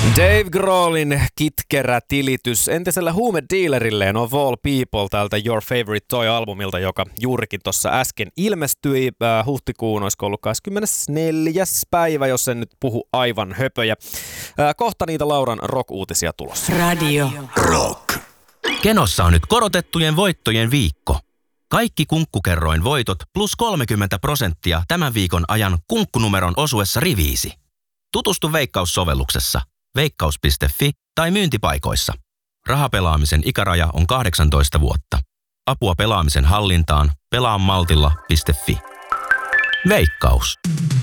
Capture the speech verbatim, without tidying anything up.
Dave Grohlin kitkerä tilitys entisellä huumedealerilleen on of all people tältä Your Favorite Toy-albumilta, joka juurikin tuossa äsken ilmestyi. Äh, huhtikuun olisiko ollut kahdeskymmenesneljäs päivä, jos en nyt puhu aivan höpöjä. Äh, kohta niitä Lauran rock-uutisia tulossa. Radio Rock. Kenossa on nyt korotettujen voittojen viikko. Kaikki Kunkkukerroin voitot plus kolmekymmentä prosenttia tämän viikon ajan kunkkunumeron osuessa riviisi. Tutustu Veikkaus-sovelluksessa, veikkaus piste fi tai myyntipaikoissa. Rahapelaamisen ikäraja on kahdeksantoista vuotta. Apua pelaamisen hallintaan pelaa maltilla piste fi. Veikkaus.